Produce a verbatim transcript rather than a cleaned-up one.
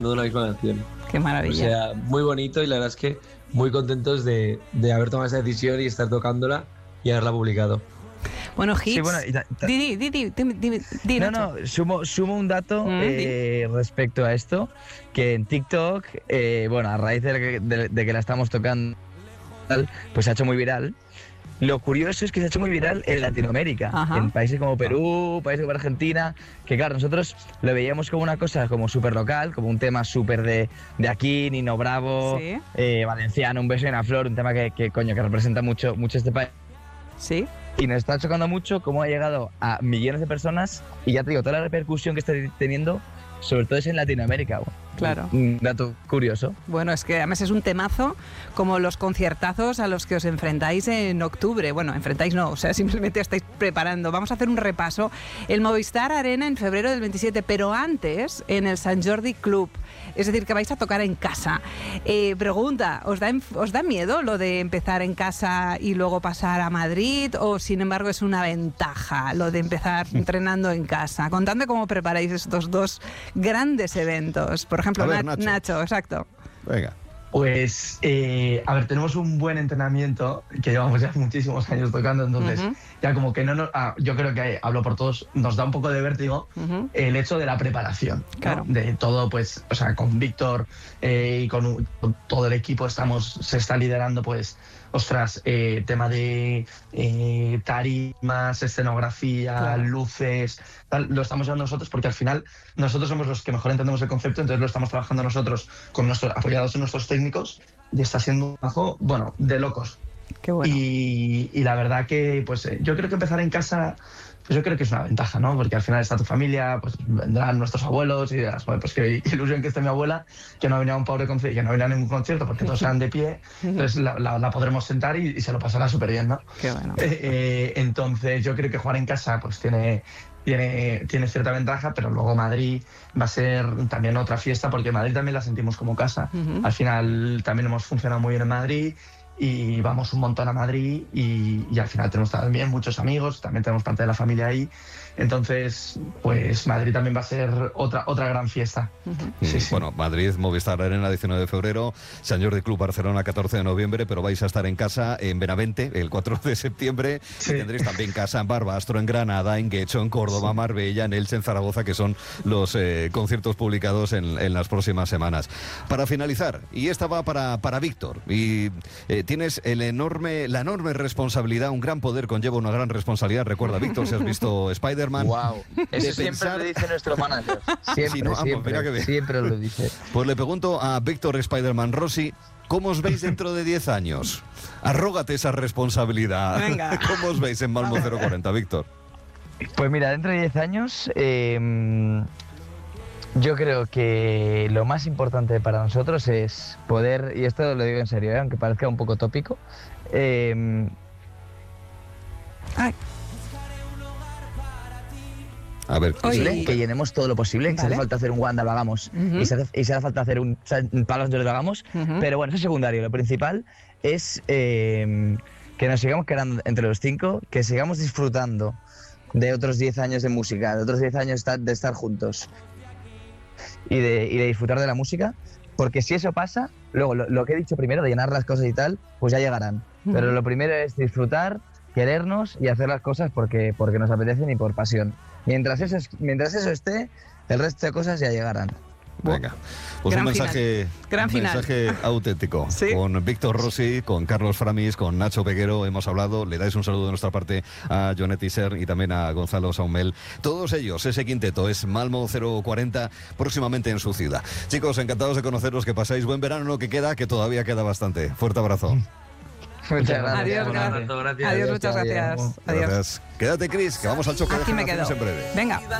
una misma canción. Qué maravilla. O sea, muy bonito y la verdad es que muy contentos de, de haber tomado esa decisión y estar tocándola y haberla publicado. Bueno, Hits. Sí, bueno, y ta- ta- Di, di, di, di, di, di, No, Nacho. no, sumo, sumo un dato Mm, eh, respecto a esto, que en TikTok, eh, bueno, a raíz de que, de, de que la estamos tocando, pues se ha hecho muy viral. Lo curioso es que se ha hecho muy viral en Latinoamérica, Ajá. en países como Perú, países como Argentina, que claro, nosotros lo veíamos como una cosa como súper local, como un tema súper de, de aquí, Nino Bravo, Sí. eh, Valenciano, Un beso en la flor, un tema que, que, coño, que representa mucho, mucho este país. Sí. Y nos está chocando mucho cómo ha llegado a millones de personas y ya te digo, toda la repercusión que está teniendo, sobre todo es en Latinoamérica. Bueno, Claro. Un dato curioso. Bueno, es que además es un temazo como los conciertazos a los que os enfrentáis en octubre. Bueno, enfrentáis no, o sea, simplemente estáis preparando. Vamos a hacer un repaso. El Movistar Arena en febrero del veintisiete, pero antes en el Sant Jordi Club. Es decir, que vais a tocar en casa. Eh, pregunta, ¿os da, ¿os da miedo lo de empezar en casa y luego pasar a Madrid? ¿O sin embargo es una ventaja lo de empezar entrenando en casa? Contadme cómo preparáis estos dos grandes eventos. Por ejemplo, A ver, Na- Nacho. Nacho, exacto. Venga. Pues, eh, a ver, tenemos un buen entrenamiento que llevamos ya muchísimos años tocando, entonces Ujú. ya como que no nos... ah, yo creo que, hablo por todos, nos da un poco de vértigo Ujú. el hecho de la preparación, ¿no? Claro. De todo, pues, o sea, con Víctor eh, y con, un- con todo el equipo estamos, se está liderando, pues, ostras, eh, tema de eh, tarimas, escenografía, Claro. luces, tal, lo estamos llevando nosotros porque al final nosotros somos los que mejor entendemos el concepto, entonces lo estamos trabajando nosotros con nuestros, apoyados en nuestros técnicos y está siendo un trabajo, bueno, de locos. Qué bueno. Y, y la verdad que, pues, eh, yo creo que empezar en casa, pues yo creo que es una ventaja, ¿no? Porque al final está tu familia, pues vendrán nuestros abuelos y dirás, "Joder, pues qué ilusión que esté mi abuela, que no venía a un pobre concierto, que no venía a ningún concierto porque todos eran de pie, entonces la, la- la podremos sentar y, y se lo pasará súper bien, ¿no? Qué bueno. Eh, eh, entonces yo creo que jugar en casa pues tiene, tiene, tiene cierta ventaja, pero luego Madrid va a ser también otra fiesta porque Madrid también la sentimos como casa. Ujú. Al final también hemos funcionado muy bien en Madrid y vamos un montón a Madrid y, y al final tenemos también muchos amigos, también tenemos parte de la familia ahí. Entonces, pues Madrid también va a ser otra, otra gran fiesta. Ujú. Sí, sí. Bueno, Madrid, Movistar Arena, diecinueve de febrero, Sant Jordi Club Barcelona, catorce de noviembre, pero vais a estar en casa en Benavente el cuatro de septiembre Sí. y tendréis también casa en Barbastro, en Granada, en Guecho, en Córdoba, Marbella, en Elche, en Zaragoza, que son los eh, conciertos publicados en, en las próximas semanas. Para finalizar, y esta va para, para Víctor, y eh, tienes el enorme, la enorme responsabilidad, un gran poder conlleva una gran responsabilidad. Recuerda, Víctor, si has visto Spider-Man. Wow. Eso de siempre pensar- lo dice nuestro manager. Siempre, Sí, ¿no? Ah, pues siempre, mira qué bien. siempre lo dice. Pues le pregunto a Víctor Spider-Man Rossi, ¿cómo os veis dentro de diez años? Arrógate esa responsabilidad. Venga. ¿Cómo os veis en Malmo cero cuarenta, Víctor? Pues mira, dentro de diez años, eh, yo creo que lo más importante para nosotros es poder, y esto lo digo en serio, ¿eh? Aunque parezca un poco tópico, eh, Ay, A ver, Oye, sí. posible, que llenemos todo lo posible, que si Vale. hace falta hacer un Wanda lo hagamos, Ujú. y, si hace, y si hace falta hacer un Palos de lo hagamos, Ujú. pero bueno, eso es secundario. Lo principal es eh, que nos sigamos quedando entre los cinco, que sigamos disfrutando de otros diez años de música, de otros diez años esta- de estar juntos y de, y de disfrutar de la música, porque si eso pasa, luego lo, lo que he dicho primero, de llenar las cosas y tal, pues ya llegarán. Ujú. Pero lo primero es disfrutar, querernos y hacer las cosas porque, porque nos apetecen y por pasión. Mientras eso, es- mientras eso esté, el resto de cosas ya llegarán. Venga, pues Gran un mensaje, Gran un final. mensaje auténtico. Sí. Con Víctor Rossi, con Carlos Framis, con Nacho Peguero hemos hablado. Le dais un saludo de nuestra parte a Jonet Iser y también a Gonzalo Saumel. Todos ellos, ese quinteto es Malmo cero cuarenta, próximamente en su ciudad. Chicos, encantados de conoceros, que pasáis buen verano, lo que queda, que todavía queda bastante. Fuerte abrazo. Muchas gracias. Adiós, Un gracias. abrazo, gracias. Adiós, Adiós, muchas adiós. gracias. Adiós. Gracias. Quédate, Cris, que vamos al choque de Aquí me quedo. generaciones en breve. Venga.